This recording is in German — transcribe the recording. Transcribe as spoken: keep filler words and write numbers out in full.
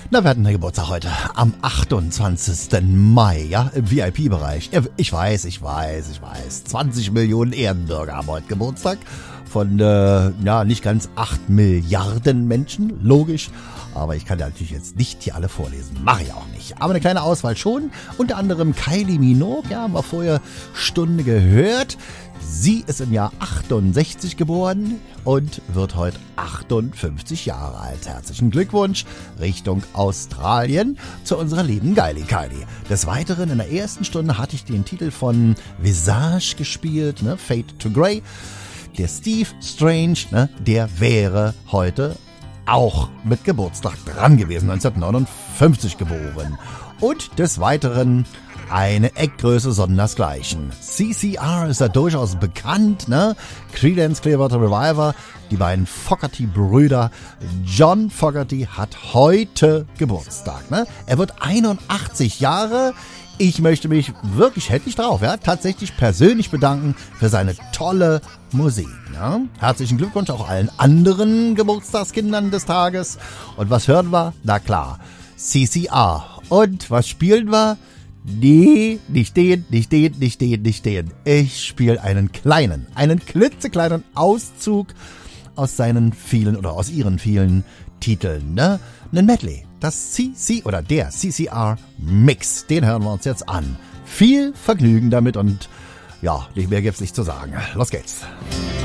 Na, wir hatten eine Geburtstag heute, am achtundzwanzigsten Mai, ja, im V I P-Bereich. Ich weiß, ich weiß, ich weiß, zwanzig Millionen Ehrenbürger haben heute Geburtstag. Von, äh, ja, nicht ganz acht Milliarden Menschen, logisch. Aber ich kann ja natürlich jetzt nicht hier alle vorlesen, mache ich auch nicht. Aber eine kleine Auswahl schon, unter anderem Kylie Minogue, ja, haben wir vorher Stunde gehört. Sie ist im Jahr achtundsechzig geboren und wird heute achtundfünfzig Jahre alt. Herzlichen Glückwunsch Richtung Australien zu unserer lieben Kylie Kylie. Des Weiteren in der ersten Stunde hatte ich den Titel von Visage gespielt, ne, Fade to Grey. Der Steve Strange, ne, der wäre heute auch mit Geburtstag dran gewesen, neunzehnhundertneunundfünfzig geboren. Und des Weiteren eine Eckgröße sondersgleichen. C C R ist ja durchaus bekannt, ne? Creedence Clearwater Revival, die beiden Fogerty-Brüder. John Fogerty hat heute Geburtstag, ne? Er wird einundachtzig Jahre. Ich möchte mich wirklich, hätte ich drauf, ja, tatsächlich persönlich bedanken für seine tolle Musik. Ja? Herzlichen Glückwunsch auch allen anderen Geburtstagskindern des Tages. Und was hören wir? Na klar, C C R. Und was spielen wir? Nee, nicht den, nicht den, nicht den, nicht den. Ich spiele einen kleinen, einen klitzekleinen Auszug aus seinen vielen oder aus ihren vielen Titeln, ne? Ein Medley. Das C C oder der C C R Mix. Den hören wir uns jetzt an. Viel Vergnügen damit und ja, nicht mehr gibt's nicht zu sagen. Los geht's.